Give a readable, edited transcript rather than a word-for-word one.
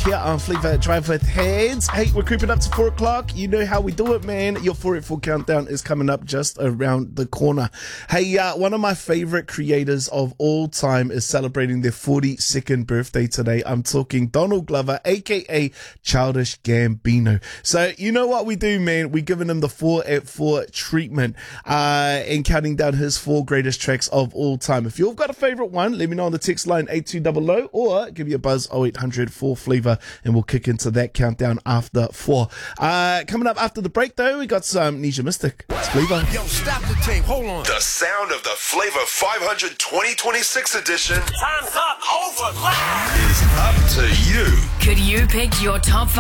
here on Flavor Drive with Heads. Hey, we're creeping up to 4 o'clock. You know how we do it, man. Your 484 countdown is coming up just around the corner. Hey, one of my favorite creators of all time is celebrating their 42nd birthday today. I'm talking Donald Glover, aka Childish Gambino. So, you know what we do, man? We're giving him the 484 treatment and counting down his 4 greatest tracks of all time. If you've got a favorite one, let me know on the text line 8200 or give me a buzz 0800 4Flavor and we'll kick into that countdown after 4. Coming up after the break though, we got some Nisha Mystic. It's Flavor. Yo, stop the tape. Hold on. The sound of the Flavor 500 2026 edition Time's up. Over. is up to you. Could you pick your top